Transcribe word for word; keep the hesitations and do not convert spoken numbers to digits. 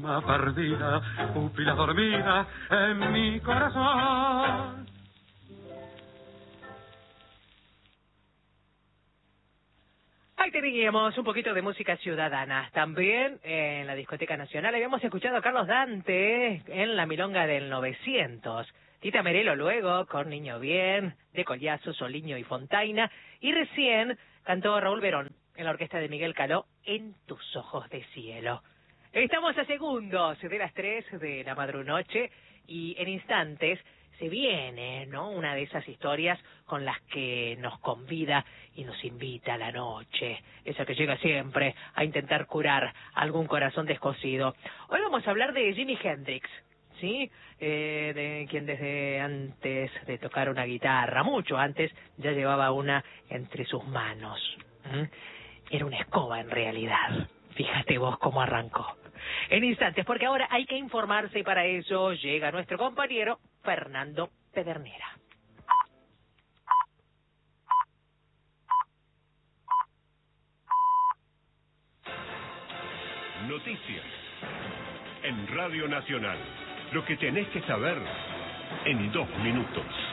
alma perdida, pupila dormida en mi corazón. Ahí teníamos un poquito de música ciudadana. También en la Discoteca Nacional habíamos escuchado a Carlos Dante en la milonga del novecientos. Tita Merelo luego con Niño Bien, de Collazo, Soliño y Fontaina. Y recién cantó Raúl Verón en la orquesta de Miguel Caló, En tus ojos de cielo. Estamos a segundos de las tres de la madrunoche y en instantes se viene, ¿no?, una de esas historias con las que nos convida y nos invita a la noche, esa que llega siempre a intentar curar algún corazón descosido. Hoy vamos a hablar de Jimi Hendrix, ¿sí? Eh, de quien desde antes de tocar una guitarra, mucho antes, ya llevaba una entre sus manos. ¿Mm? Era una escoba en realidad. Fíjate vos cómo arrancó. En instantes, porque ahora hay que informarse y para eso llega nuestro compañero Fernando Pedernera. Noticias en Radio Nacional. Lo que tenés que saber en dos minutos.